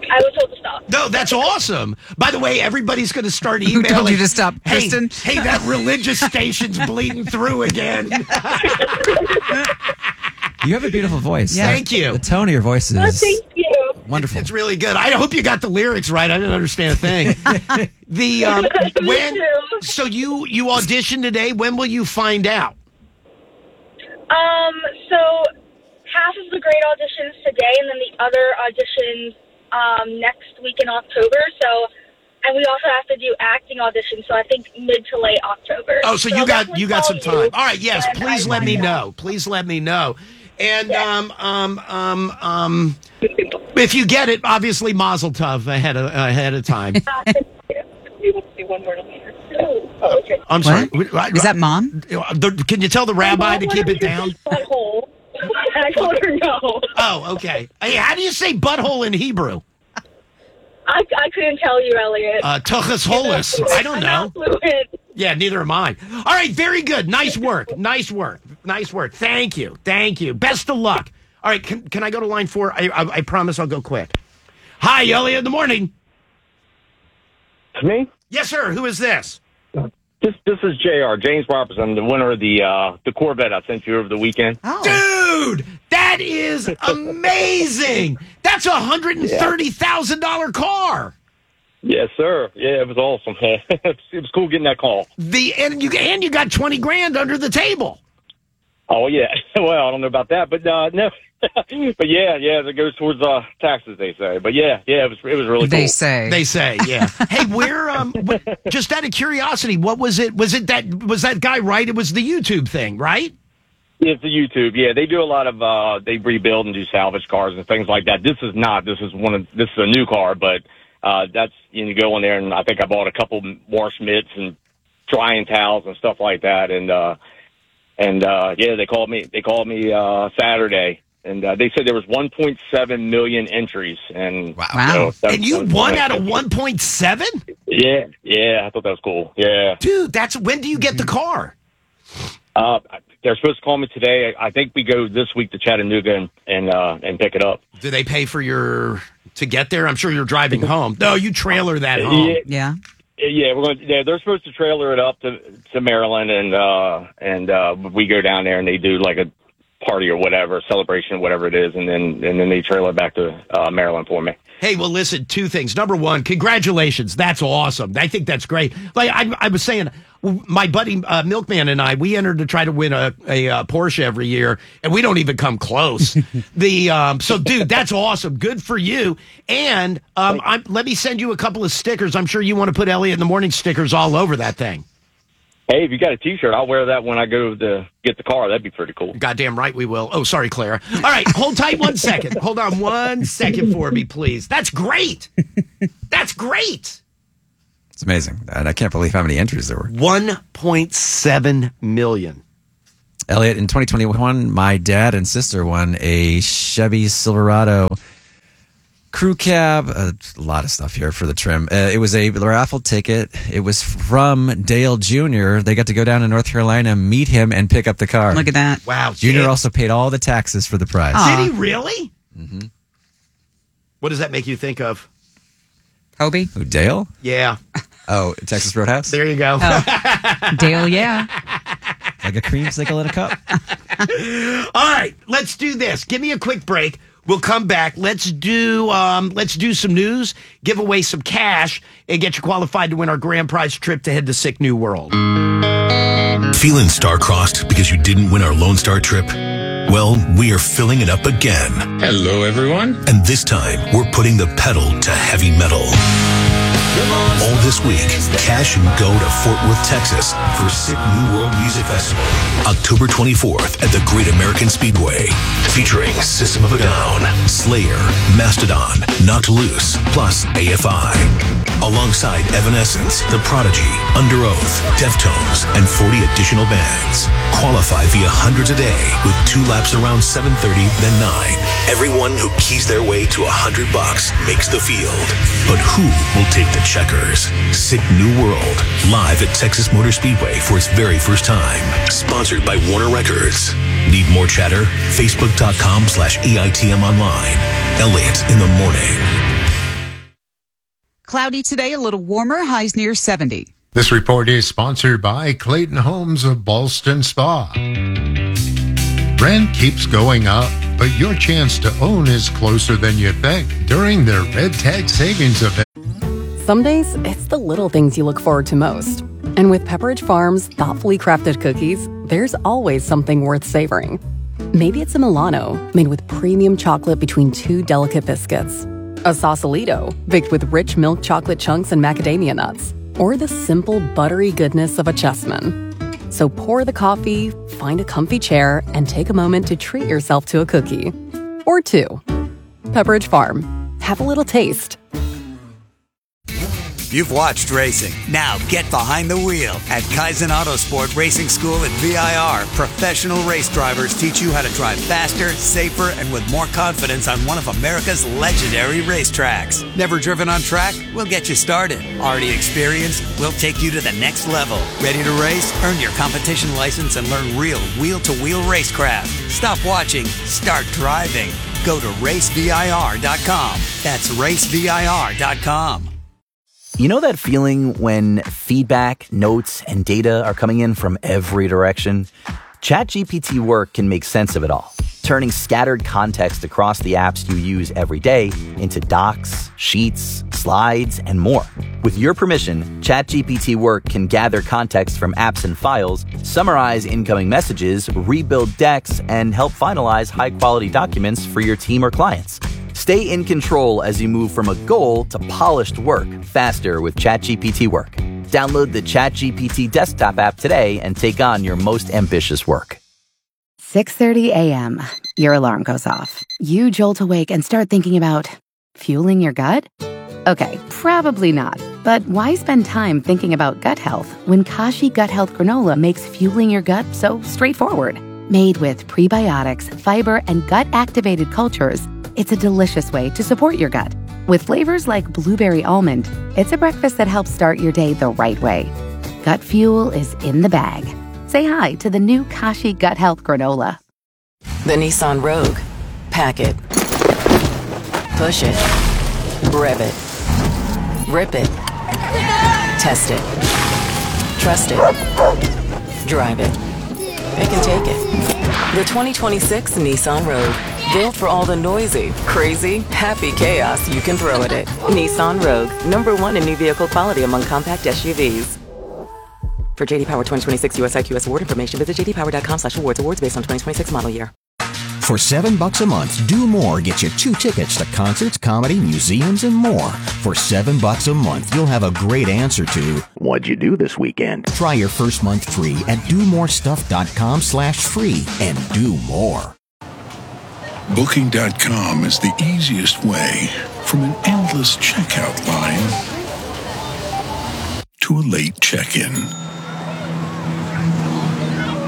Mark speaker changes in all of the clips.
Speaker 1: I was told to stop.
Speaker 2: No, that's awesome. By the way, everybody's going to start emailing.
Speaker 3: Who told you to stop,
Speaker 2: Hey,
Speaker 3: Kristen?
Speaker 2: hey, that religious station's bleeding through again.
Speaker 4: You have a beautiful voice.
Speaker 3: Yeah.
Speaker 2: Thank you.
Speaker 4: The tone of your voice is
Speaker 1: Thank you.
Speaker 4: wonderful.
Speaker 2: It's really good. I hope you got the lyrics right. I didn't understand a thing. So you auditioned today. When will you find out?
Speaker 1: So half of the grade auditions today, and then the other auditions next week in October. So, and we also have to do acting auditions. So I think mid to late October.
Speaker 2: Oh, so
Speaker 1: I'll
Speaker 2: you got
Speaker 1: definitely
Speaker 2: some
Speaker 1: call you
Speaker 2: time. All right. Yes.
Speaker 1: when
Speaker 2: Please
Speaker 1: I
Speaker 2: let me
Speaker 1: find
Speaker 2: know.
Speaker 1: out.
Speaker 2: Please let me know. And if you get it, obviously Mazel Tov ahead of time.
Speaker 1: You want to say one word on here? Oh, okay.
Speaker 2: I'm sorry.
Speaker 3: Is that Mom?
Speaker 2: Can you tell the rabbi to keep it down?
Speaker 1: Butthole. And I told her no.
Speaker 2: Oh, okay. Hey, how do you say butthole in Hebrew?
Speaker 1: I couldn't tell you, Elliot.
Speaker 2: Tuchus holus. I don't
Speaker 1: I'm
Speaker 2: know.
Speaker 1: not fluent.
Speaker 2: Yeah, neither am I. All right, very good. Nice work. Nice work. Nice work. Thank you. Thank you. Best of luck. All right, can I go to line 4? I promise I'll go quick. Hi, Elliot in the morning.
Speaker 5: It's me?
Speaker 2: Yes, sir. Who is this?
Speaker 5: This is JR, James Roberts. I'm the winner of the Corvette I sent you over the weekend.
Speaker 3: Oh.
Speaker 2: Dude, that is amazing. That's a $130,000 car.
Speaker 5: Yes, sir. Yeah, it was awesome. It was cool getting that call.
Speaker 2: And you got 20 grand under the table.
Speaker 5: Oh, yeah. Well, I don't know about that, but no. But yeah, it goes towards taxes, they say. But yeah, it was really cool.
Speaker 3: They say.
Speaker 2: They say, yeah. Hey, just out of curiosity, what was it? Was that guy right? It was the YouTube thing, right?
Speaker 5: Yeah, it's the YouTube. Yeah, they do a lot of they rebuild and do salvage cars and things like that. This is not. This is a new car, but that's you go in there and I think I bought a couple wash mitts and drying towels and stuff like that. And yeah, they called me Saturday. And they said there was 1.7 million entries. And
Speaker 3: wow.
Speaker 2: And you won out of 1.7?
Speaker 5: Yeah, I thought that was cool. Yeah.
Speaker 2: Dude, when do you get the car?
Speaker 5: They're supposed to call me today. I think we go this week to Chattanooga and pick it up.
Speaker 2: Do they pay for to get there? I'm sure you're driving home. No, you trailer that home.
Speaker 3: Yeah.
Speaker 5: Yeah, they're supposed to trailer it up to Maryland, and we go down there and they do like a party or whatever, celebration, whatever it is, and then they trailer back to Maryland for me.
Speaker 2: Hey, well, listen, 2 things. Number 1, congratulations. That's awesome. I think that's great. Like I was saying, my buddy Milkman and we entered to try to win a Porsche every year, and we don't even come close. So, dude, that's awesome. Good for you. And let me send you a couple of stickers. I'm sure you want to put Elliot in the Morning stickers all over that thing.
Speaker 5: Hey, if you got a T-shirt, I'll wear that when I go to get the car. That'd be pretty cool.
Speaker 2: Goddamn right we will. Oh, sorry, Clara. All right, hold tight 1 second. Hold on 1 second for me, please. That's great. That's great.
Speaker 4: It's amazing. And I can't believe how many entries there were.
Speaker 2: 1.7 million.
Speaker 4: Elliot, in 2021, my dad and sister won a Chevy Silverado crew cab, a lot of stuff here for the trim. It was a raffle ticket. It was from Dale Jr. They got to go down to North Carolina, meet him, and pick up the car.
Speaker 3: Look at that.
Speaker 2: Wow.
Speaker 4: Junior also paid all the taxes for the prize.
Speaker 2: Did he really? Mm-hmm. What does that make you think of?
Speaker 3: Kobe?
Speaker 4: Who, Dale?
Speaker 2: Yeah.
Speaker 4: Oh, Texas Roadhouse?
Speaker 2: There you go.
Speaker 3: Dale, yeah.
Speaker 4: Like a creamsicle in a cup?
Speaker 2: All right, let's do this. Give me a quick break. We'll come back. Let's do some news, give away some cash, and get you qualified to win our grand prize trip to head to Sick New World.
Speaker 6: Feeling star-crossed because you didn't win our Lone Star trip? Well, we are filling it up again.
Speaker 7: Hello, everyone.
Speaker 6: And this time, we're putting the pedal to heavy metal. All this week, cash and go to Fort Worth, Texas for Sick New World Music Festival. October 24th at the Great American Speedway. Featuring System of a Down, Slayer, Mastodon, Knocked Loose, plus AFI. Alongside Evanescence, The Prodigy, Under Oath, Deftones, and 40 additional bands. Qualify via hundreds a day with 2 laps around 7:30, then 9. Everyone who keys their way to $100 makes the field. But who will take the checkers? Sick New World, live at Texas Motor Speedway for its very first time. Sponsored by Warner Records. Need more chatter? Facebook.com/EITM online. Elliot in the morning.
Speaker 3: Cloudy today, a little warmer, highs near 70.
Speaker 7: This report is sponsored by Clayton Homes of Ballston Spa. Rent keeps going up, but your chance to own is closer than you think during their Red Tag Savings event.
Speaker 8: Some days, it's the little things you look forward to most. And with Pepperidge Farm's thoughtfully crafted cookies, there's always something worth savoring. Maybe it's a Milano, made with premium chocolate between two delicate biscuits. A Sausalito, baked with rich milk chocolate chunks and macadamia nuts. Or the simple, buttery goodness of a Chessman. So pour the coffee, find a comfy chair, and take a moment to treat yourself to a cookie. Or two. Pepperidge Farm. Have a little taste.
Speaker 9: You've watched racing. Now get behind the wheel at Kaizen Autosport Racing School at VIR. Professional race drivers teach you how to drive faster, safer, and with more confidence on one of America's legendary racetracks. Never driven on track? We'll get you started. Already experienced? We'll take you to the next level. Ready to race? Earn your competition license and learn real wheel-to-wheel racecraft. Stop watching. Start driving. Go to racevir.com. That's racevir.com.
Speaker 10: You know that feeling when feedback, notes, and data are coming in from every direction? ChatGPT Work can make sense of it all, turning scattered context across the apps you use every day into docs, sheets, slides, and more. With your permission, ChatGPT Work can gather context from apps and files, summarize incoming messages, rebuild decks, and help finalize high-quality documents for your team or clients. Stay in control as you move from a goal to polished work faster with ChatGPT Work. Download the ChatGPT desktop app today and take on your most ambitious work.
Speaker 11: 6:30 a.m. Your alarm goes off. You jolt awake and start thinking about fueling your gut? Okay, probably not. But why spend time thinking about gut health when Kashi Gut Health Granola makes fueling your gut so straightforward? Made with prebiotics, fiber, and gut-activated cultures, it's a delicious way to support your gut. With flavors like blueberry almond, it's a breakfast that helps start your day the right way. Gut fuel is in the bag. Say hi to the new Kashi Gut Health Granola.
Speaker 12: The Nissan Rogue. Pack it. Push it. Rev it. Rip it. Test it. Trust it. Drive it. It can take it. The 2026 Nissan Rogue. Built for all the noisy, crazy, happy chaos you can throw at it. Nissan Rogue, #1 in new vehicle quality among compact SUVs. For JD Power 2026 US IQS award information, visit jdpower.com/awards. Awards based on 2026 model year.
Speaker 13: For $7 a month, Do More gets you 2 tickets to concerts, comedy, museums, and more. For $7 a month, you'll have a great answer to what'd you do this weekend? Try your first month free at domorestuff.com/free and do more.
Speaker 6: Booking.com is the easiest way from an endless checkout line to a late check-in.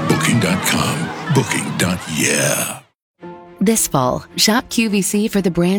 Speaker 6: Booking.com. Booking.yeah.
Speaker 11: This fall, shop QVC for the brand